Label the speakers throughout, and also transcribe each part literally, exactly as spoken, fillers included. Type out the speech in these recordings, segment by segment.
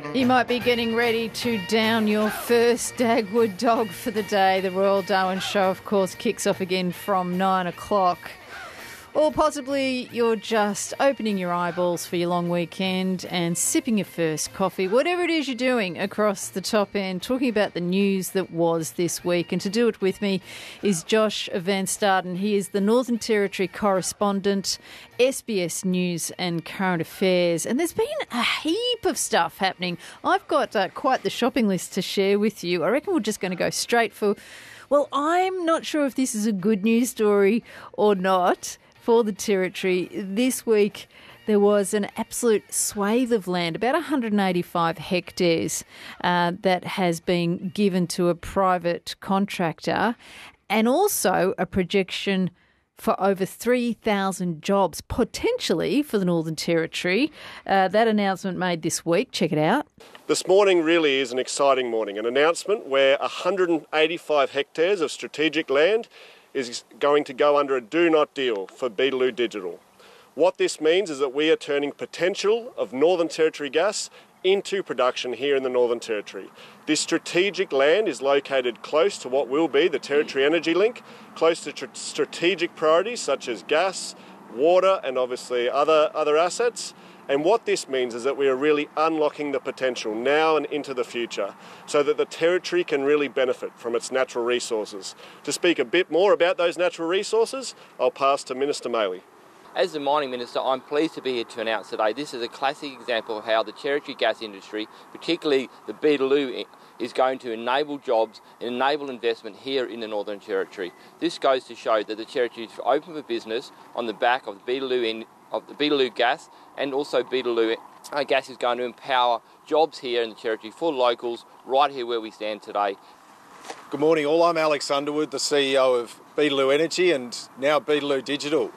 Speaker 1: You might be getting ready to down your first Dagwood dog for the day. The Royal Darwin Show, of course, kicks off again from nine o'clock. Or possibly you're just opening your eyeballs for your long weekend and sipping your first coffee. Whatever it is you're doing across the top end, talking about the news that was this week. And to do it with me is Josh Van Staden. He is the Northern Territory correspondent, S B S News and Current Affairs. And there's been a heap of stuff happening. I've got uh, quite the shopping list to share with you. I reckon we're just going to go straight for, well, I'm not sure if this is a good news story or not. For the Territory, this week there was an absolute swathe of land, about one hundred eighty-five hectares, uh, that has been given to a private contractor, and also a projection for over three thousand jobs, potentially for the Northern Territory. Uh, that announcement made this week. Check it out.
Speaker 2: This morning really is an exciting morning, an announcement where one hundred eighty-five hectares of strategic land is going to go under a do-not deal for Beetaloo Digital. What this means is that we are turning potential of Northern Territory gas into production here in the Northern Territory. This strategic land is located close to what will be the Territory Energy Link, close to tr- strategic priorities such as gas, water and obviously other, other assets. And what this means is that we are really unlocking the potential now and into the future so that the Territory can really benefit from its natural resources. To speak a bit more about those natural resources, I'll pass to Minister Maley.
Speaker 3: As the Mining Minister, I'm pleased to be here to announce today this is a classic example of how the Territory gas industry, particularly the Beetaloo, is going to enable jobs and enable investment here in the Northern Territory. This goes to show that the Territory is open for business on the back of the Beetaloo in, of the Beetaloo gas, and also Beetaloo uh, gas is going to empower jobs here in the Territory for locals right here where we stand today.
Speaker 4: Good morning all, I'm Alex Underwood, the C E O of Beetaloo Energy and now Beetaloo Digital.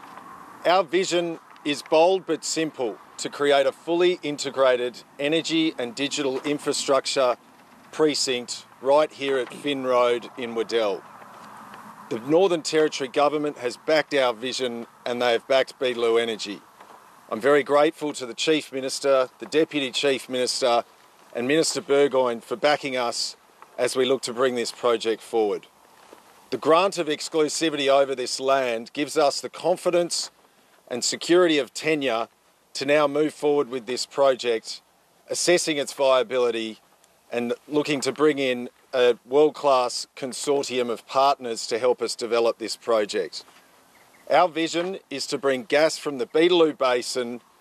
Speaker 4: Our vision is bold but simple, to create a fully integrated energy and digital infrastructure precinct right here at Finn Road in Waddell. The Northern Territory Government has backed our vision and they have backed Beetaloo Energy. I'm very grateful to the Chief Minister, the Deputy Chief Minister and Minister Burgoyne for backing us as we look to bring this project forward. The grant of exclusivity over this land gives us the confidence and security of tenure to now move forward with this project, assessing its viability and looking to bring in a world-class consortium of partners to help us develop this project. Our vision is to bring gas from the Beetaloo Basin